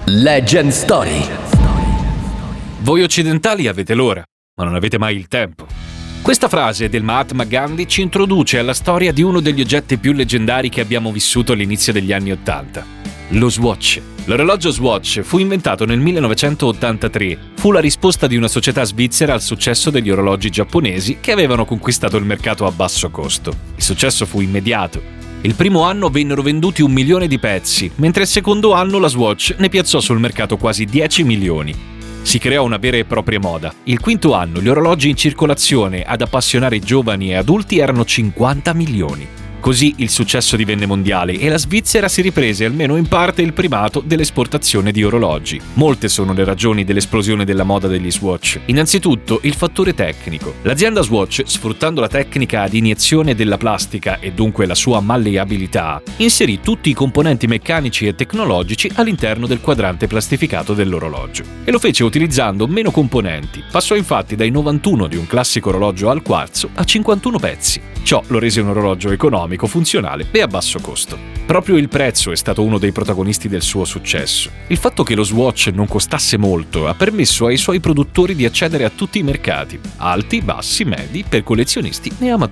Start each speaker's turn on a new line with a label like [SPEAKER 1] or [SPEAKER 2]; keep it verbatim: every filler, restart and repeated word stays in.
[SPEAKER 1] Legend Story.
[SPEAKER 2] Voi occidentali avete l'ora, ma non avete mai il tempo. Questa frase del Mahatma Gandhi ci introduce alla storia di uno degli oggetti più leggendari che abbiamo vissuto all'inizio degli anni Ottanta. Lo Swatch. L'orologio Swatch fu inventato nel millenovecentottantatré. Fu la risposta di una società svizzera al successo degli orologi giapponesi che avevano conquistato il mercato a basso costo. Il successo fu immediato. Il primo anno vennero venduti un milione di pezzi, mentre il secondo anno la Swatch ne piazzò sul mercato quasi dieci milioni. Si creò una vera e propria moda. Il quinto anno gli orologi in circolazione ad appassionare giovani e adulti erano cinquanta milioni. Così il successo divenne mondiale e la Svizzera si riprese almeno in parte il primato dell'esportazione di orologi. Molte sono le ragioni dell'esplosione della moda degli Swatch. Innanzitutto il fattore tecnico. L'azienda Swatch, sfruttando la tecnica ad iniezione della plastica e dunque la sua malleabilità, inserì tutti i componenti meccanici e tecnologici all'interno del quadrante plastificato dell'orologio. E lo fece utilizzando meno componenti. Passò infatti dai novantuno di un classico orologio al quarzo a cinquantuno pezzi. Ciò lo rese un orologio economico, funzionale e a basso costo. Proprio il prezzo è stato uno dei protagonisti del suo successo. Il fatto che lo Swatch non costasse molto ha permesso ai suoi produttori di accedere a tutti i mercati, alti, bassi, medi, per collezionisti e amatori.